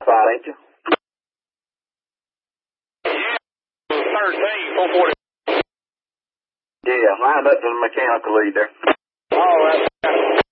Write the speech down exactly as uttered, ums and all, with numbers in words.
spot, ain't you? thirteen, four forty. Yeah, lined up to the mechanical lead there. All right.